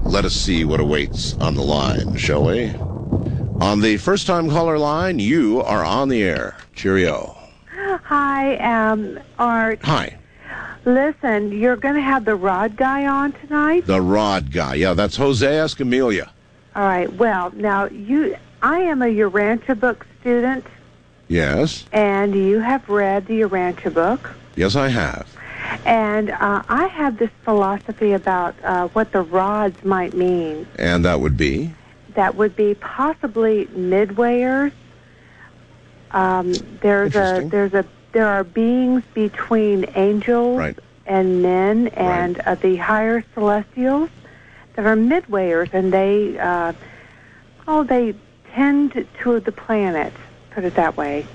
let us see what awaits on the line, shall we? On the first-time caller line, you are on the air. Cheerio. Hi, Art. Hi. Listen, you're going to have the Rod guy on tonight? The Rod guy. Yeah, that's Jose Escamilla. All right. Well, now, I am a Urantia book student. Yes. And you have read the Urantia book. Yes, I have. And I have this philosophy about what the rods might mean. And that would be? That would be possibly midwayers. There are beings between angels and men and the higher celestials that are midwayers, and they tend to the planet. Put it that way.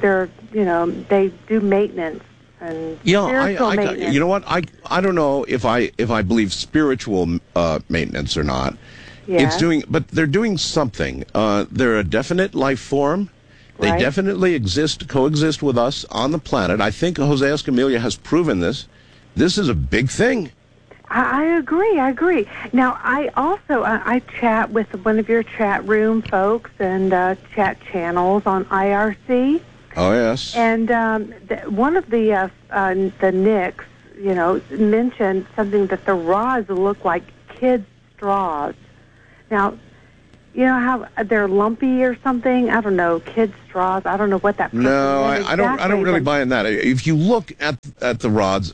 They do maintenance and spiritual maintenance. You know what? I don't know if I believe spiritual maintenance or not. Yes. But they're doing something. They're a definite life form. They definitely coexist with us on the planet. I think Jose Escamilla has proven this. This is a big thing. I agree. Now, I also I chat with one of your chat room folks and chat channels on IRC. Oh, yes. And one of the Nicks, mentioned something that the rods look like kids' straws. Now, you know how they're lumpy or something? I don't know, kids' straws. I don't know what that. No, I don't really buy in that. If you look at the rods,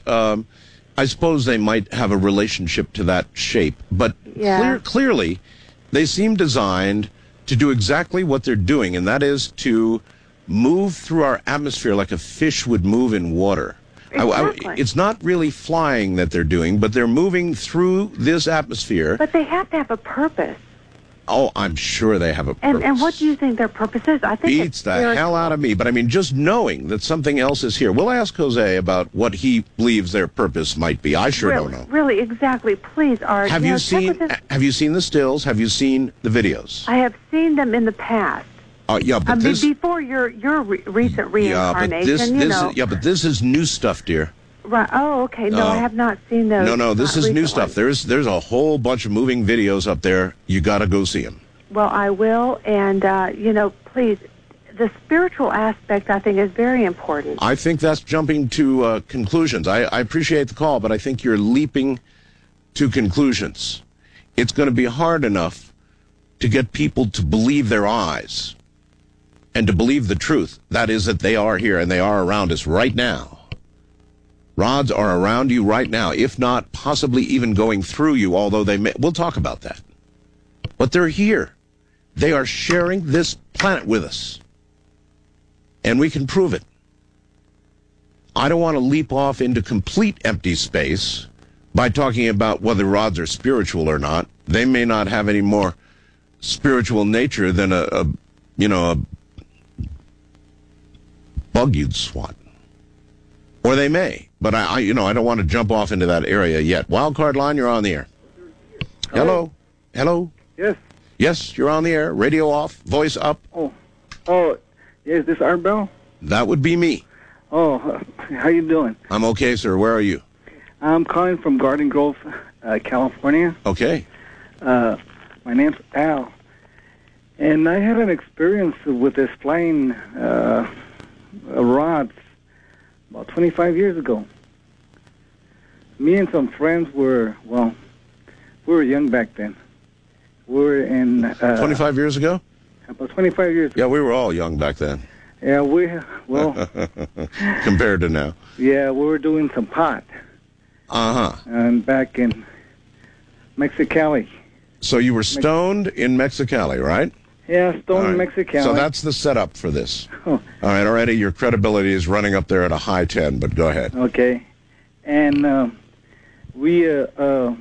I suppose they might have a relationship to that shape, but clearly, they seem designed to do exactly what they're doing, and that is to move through our atmosphere like a fish would move in water. Exactly. It's not really flying that they're doing, but they're moving through this atmosphere. But they have to have a purpose. Oh, I'm sure they have a purpose. And what do you think their purpose is? I think beats the hell out of me. But I mean, just knowing that something else is here. We'll ask Jose about what he believes their purpose might be. I sure don't know. Really, exactly. Please, Art. Have you seen the stills? Have you seen the videos? I have seen them in the past. Yeah, but before your recent reincarnation. But this is new stuff, dear. Right. Oh, okay. No, I have not seen those. No, this is new stuff. There's a whole bunch of moving videos up there. You got to go see them. Well, I will, and please, the spiritual aspect I think is very important. I think that's jumping to conclusions. I appreciate the call, but I think you're leaping to conclusions. It's going to be hard enough to get people to believe their eyes and to believe the truth. That is that they are here and they are around us right now. Rods are around you right now, if not possibly even going through you, although they may. We'll talk about that. But they're here. They are sharing this planet with us. And we can prove it. I don't want to leap off into complete empty space by talking about whether rods are spiritual or not. They may not have any more spiritual nature than a bug you'd swat. Or they may, but I don't want to jump off into that area yet. Wildcard line, you're on the air. Hello? Yes. Yes, you're on the air. Radio off, voice up. Oh, is this Art Bell? That would be me. Oh, how you doing? I'm okay, sir. Where are you? I'm calling from Garden Grove, California. Okay. My name's Al. And I had an experience with this flying rods about 25 years ago. Me and some friends we were young back then. We were in... 25 years ago? About 25 years ago. Yeah, we were all young back then. Yeah, compared to now. Yeah, we were doing some pot. Uh-huh. And back in Mexicali. So you were stoned in Mexicali, right? Yeah, stoned in Mexicali. So that's the setup for this. All right, already your credibility is running up there at a high 10, but go ahead. Okay. And we were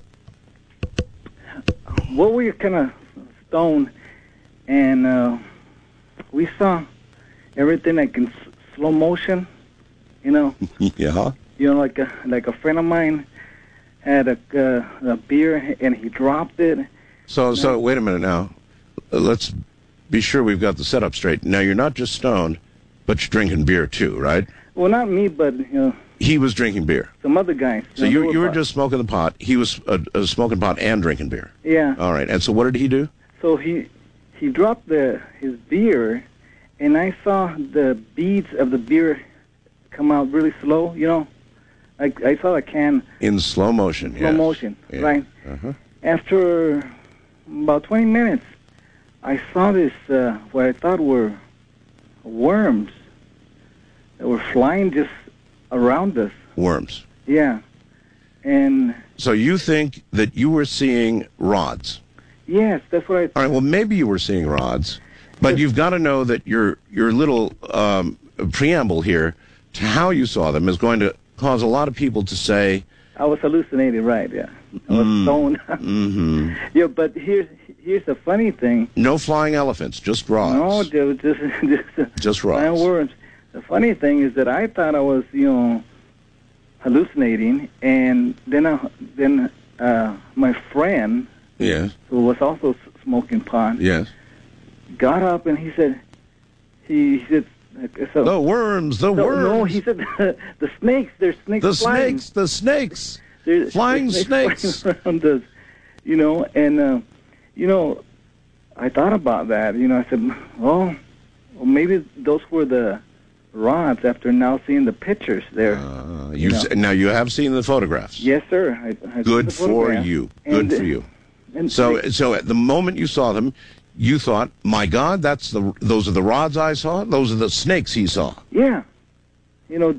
kind of stoned, and we saw everything like in slow motion, Yeah. Like a friend of mine had a beer and he dropped it. So wait a minute now. Let's be sure we've got the setup straight. Now, you're not just stoned, but you're drinking beer too, right? Well, not me, but He was drinking beer. Some other guys. So you were just smoking the pot. He was smoking pot and drinking beer. Yeah. All right. And so what did he do? So he dropped his beer, and I saw the beads of the beer come out really slow. You know, I saw a can in slow motion. Slow motion, yeah. Right? Uh-huh. After about 20 minutes, I saw this what I thought were worms that were flying just around us. Worms. Yeah, and so you think that you were seeing rods? Yes, that's what I. All right. Well, maybe you were seeing rods, but you've got to know that your little preamble here to how you saw them is going to cause a lot of people to say, I was hallucinating, right? Yeah, I was stoned. Mm-hmm. Yeah, but here's the funny thing. No flying elephants, just rods. No, dude, just rods. Flying worms. The funny thing is that I thought I was, hallucinating, and then my friend, yes, who was also smoking pot, yes, got up and he said, so, the worms. No, he said the snakes. There's snakes. The snakes. There's flying snakes. Around us, and I thought about that. I said, well, maybe those were the rods. After now seeing the pictures there. Now you have seen the photographs. Yes, sir. I Good for you. Good for you. And so at the moment you saw them, you thought, my God, those are the rods I saw. Those are the snakes he saw. Yeah. I know.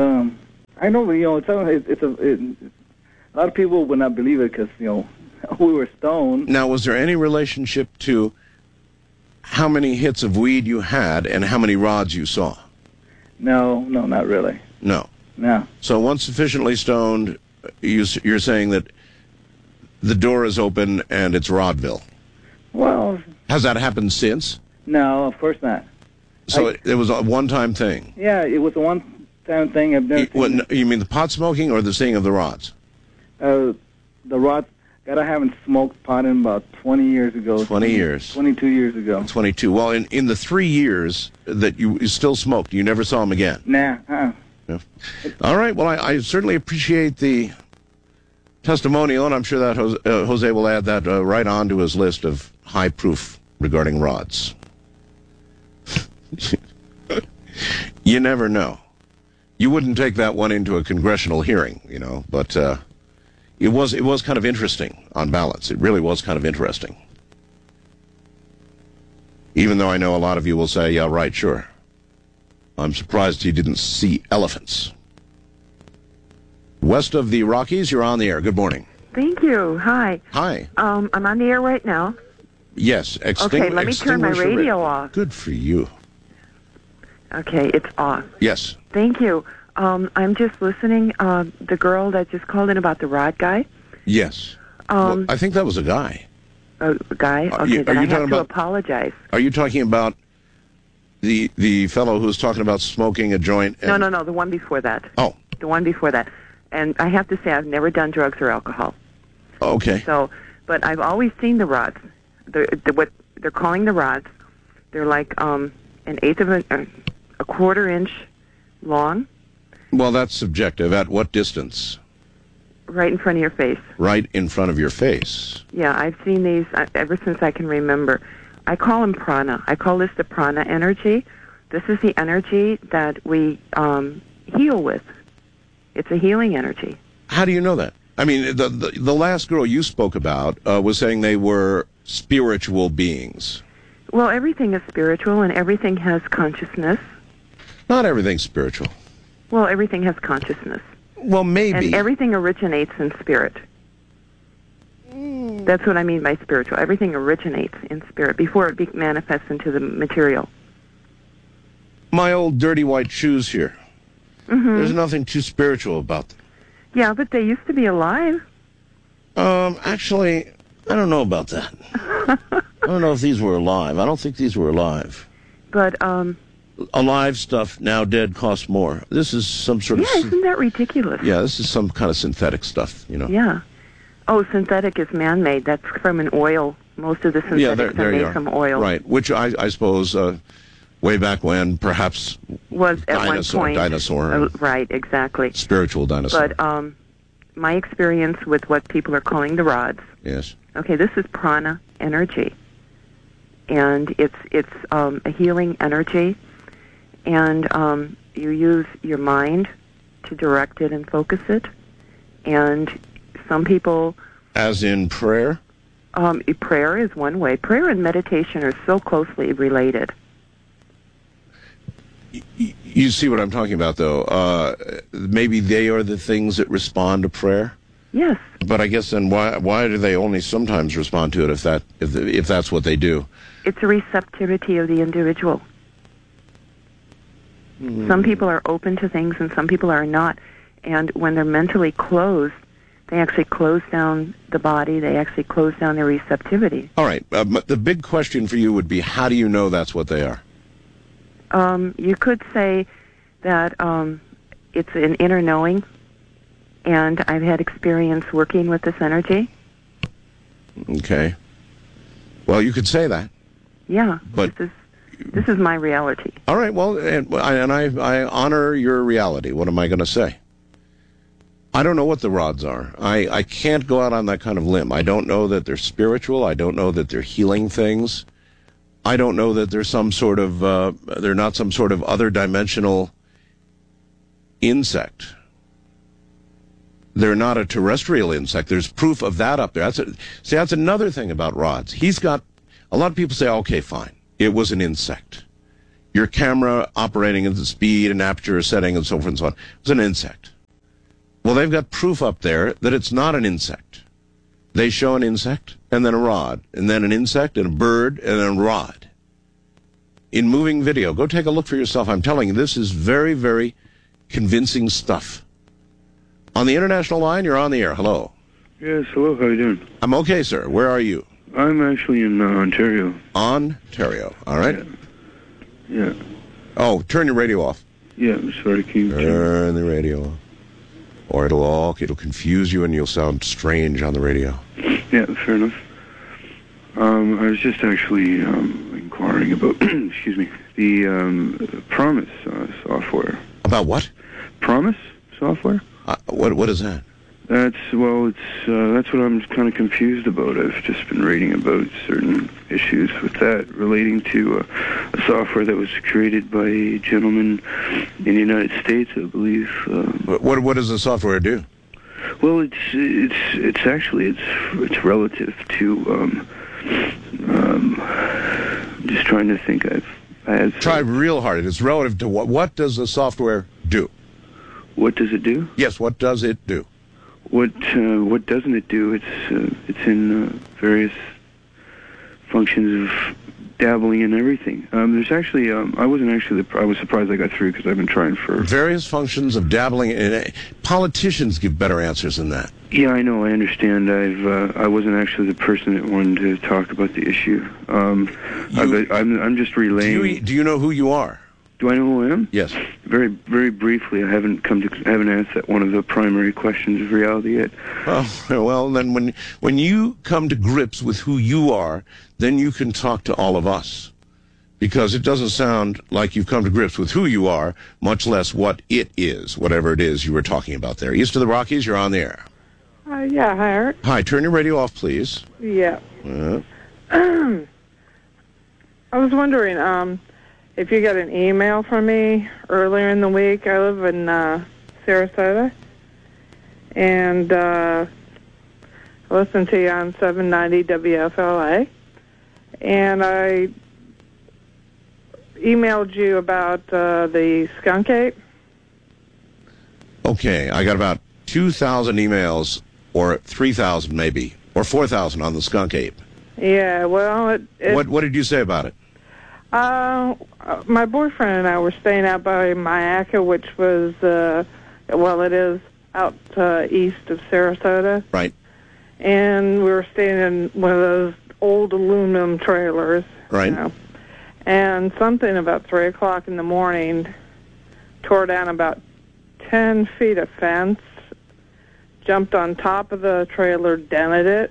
It's a lot of people would not believe it because we were stoned. Now, was there any relationship to how many hits of weed you had and how many rods you saw? No, not really. No. No. So once sufficiently stoned, you're saying that the door is open and it's Rodville. Well, has that happened since? No, of course not. So it was a one-time thing? Yeah, it was a one-time thing. I've never you mean the pot smoking or the seeing of the rods? The rods. God, I haven't smoked pot in about 20 years ago. 20 years. 22 years ago. 22. Well, in the 3 years that you still smoked, you never saw him again? Nah. No. All right. Well, I certainly appreciate the testimonial, and I'm sure that Jose will add that right on to his list of high proof regarding rods. You never know. You wouldn't take that one into a congressional hearing, but it was kind of interesting on balance. It really was kind of interesting. Even though I know a lot of you will say, yeah, right, sure. I'm surprised you didn't see elephants. West of the Rockies, you're on the air. Good morning. Thank you. Hi. Hi. I'm on the air right now. Yes. Okay, let me turn my radio off. Good for you. Okay, it's off. Yes. Thank you. I'm just listening. The girl that just called in about the rod guy. Yes. Well, I think that was a guy. A guy? Okay, then I have to apologize. Are you talking about the fellow who was talking about smoking a joint? No, the one before that. Oh. The one before that. And I have to say, I've never done drugs or alcohol. Okay. So, but I've always seen the rods. What they're calling the rods. They're like an eighth of a quarter inch long. Well, that's subjective. At what distance? Right in front of your face. Right in front of your face. Yeah, I've seen these ever since I can remember. I call them prana. I call this the prana energy. This is the energy that we heal with. It's a healing energy. How do you know that? I mean, the last girl you spoke about was saying they were spiritual beings. Well, everything is spiritual, and everything has consciousness. Not everything's spiritual. Well, everything has consciousness. Well, maybe. And everything originates in spirit. That's what I mean by spiritual. Everything originates in spirit before it manifests into the material. My old dirty white shoes here. Mm-hmm. There's nothing too spiritual about them. Yeah, but they used to be alive. Actually, I don't know about that. I don't know if these were alive. I don't think these were alive. But, alive stuff, now dead, costs more. This is some sort of... Yeah, isn't that ridiculous? Yeah, this is some kind of synthetic stuff, Yeah. Oh, synthetic is man-made. That's from an oil. Most of the synthetics are made from oil. Right, which I suppose Way back when, perhaps Was at dinosaur, one point. dinosaur, Right, exactly. spiritual dinosaur. But my experience with what people are calling the rods, Yes. okay, this is prana energy. And it's a healing energy. And you use your mind to direct it and focus it. And some people... As in prayer? Prayer is one way. Prayer and meditation are so closely related. You see what I'm talking about, though. Maybe they are the things that respond to prayer. Yes. But I guess then why do they only sometimes respond to it if that's what they do? It's a receptivity of the individual. Some people are open to things and some people are not. And when they're mentally closed, they actually close down the body. They actually close down their receptivity. All right. The big question for you would be, how do you know that's what they are? You could say that it's an inner knowing, and I've had experience working with this energy. Okay. Well, you could say that. Yeah, but this is my reality. All right. Well, and I honor your reality. What am I going to say? I don't know what the rods are. I can't go out on that kind of limb. I don't know that they're spiritual. I don't know that they're healing things. I don't know that there's some sort of, they're not some sort of other dimensional insect. They're not a terrestrial insect. There's proof of that up there. That's another thing about rods. A lot of people say, okay, fine. It was an insect. Your camera operating at the speed and aperture setting and so forth and so on was an insect. Well, they've got proof up there that it's not an insect. They show an insect, and then a rod, and then an insect, and a bird, and then a rod. In moving video, go take a look for yourself. I'm telling you, this is very, very convincing stuff. On the international line, you're on the air. Hello. Yes, hello. How are you doing? I'm okay, sir. Where are you? I'm actually in Ontario. Ontario. All right. Yeah. Oh, turn your radio off. Yeah, I'm sorry. Turn the radio off. Or it'll confuse you and you'll sound strange on the radio. Yeah, fair enough. I was just actually inquiring about, excuse me, the Promise software. About what? Promise software? What is that? That's what I'm kind of confused about. I've just been reading about certain issues with that relating to a software that was created by a gentleman in the United States, I believe. What does the software do? Well, it's actually relative to. Just trying to think. Try real hard. It's relative to what? What does the software do? What does it do? Yes. What does it do? What doesn't it do? It's in various functions of dabbling in everything. There's actually I was surprised I got through because I've been trying for various functions of dabbling in. Politicians give better answers than that. Yeah, I know. I understand. I wasn't actually the person that wanted to talk about the issue. I'm just relaying. Do you know who you are? Do I know who I am? Yes. Very, very briefly. I haven't answered one of the primary questions of reality yet. Oh, well, then when you come to grips with who you are, then you can talk to all of us. Because it doesn't sound like you've come to grips with who you are, much less what it is, whatever it is you were talking about there. East of the Rockies, you're on the air. Yeah, hi, Art. Hi, turn your radio off, please. Yeah. I was wondering, if you got an email from me earlier in the week. I live in Sarasota, and I listen to you on 790 WFLA, and I emailed you about the skunk ape. Okay, I got about 2,000 emails, or 3,000 maybe, or 4,000 on the skunk ape. Yeah, well... What did you say about it? My boyfriend and I were staying out by Mayaca, which was, it is out east of Sarasota. Right. And we were staying in one of those old aluminum trailers. Right. You know, and something about 3 o'clock in the morning tore down about 10 feet of fence, jumped on top of the trailer, dented it,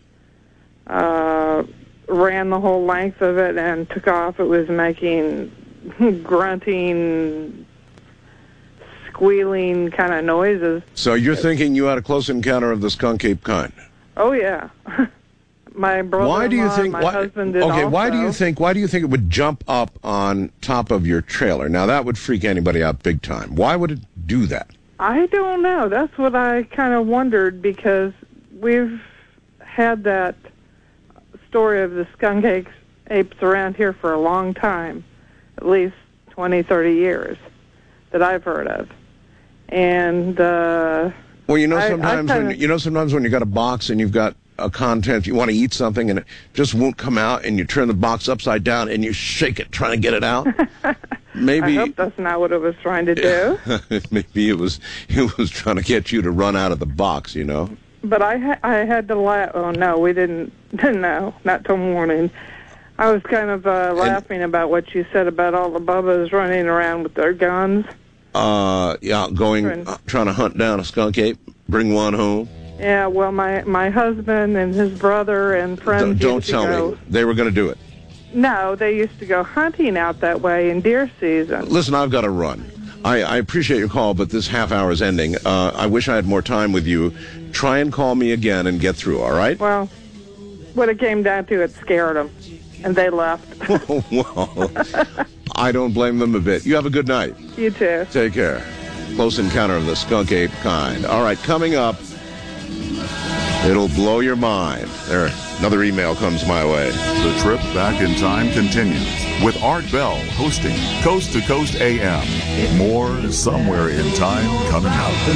ran the whole length of it, and took off. It was making grunting, squealing kind of noises. So you're thinking you had a close encounter of the skunk ape kind? Oh yeah. My brother-in-law and my husband did also. Why do you think it would jump up on top of your trailer? Now that would freak anybody out big time. Why would it do that? I don't know. That's what I kind of wondered, because we've had that story of the skunk apes around here for a long time, at least 20, 30 years that I've heard of. And well, sometimes when you got a box and you've got a content, you want to eat something and it just won't come out, and you turn the box upside down and you shake it trying to get it out. Maybe I hope that's not what it was trying to do. Maybe it was trying to get you to run out of the box, you know. But I had to laugh. Oh no, we didn't. No, not till morning. I was kind of laughing about what you said about all the bubbas running around with their guns. Trying to hunt down a skunk ape, bring one home. Yeah, well, my husband and his brother and friends Don't tell me. They were going to do it. No, they used to go hunting out that way in deer season. Listen, I've got to run. I appreciate your call, but this half hour is ending. I wish I had more time with you. Try and call me again and get through, all right? Well, what it came down to, it scared them, and they left. Well, I don't blame them a bit. You have a good night. You too. Take care. Close encounter of the skunk ape kind. All right, coming up, it'll blow your mind. There, another email comes my way. The trip back in time continues with Art Bell hosting Coast to Coast AM. More somewhere in time coming up.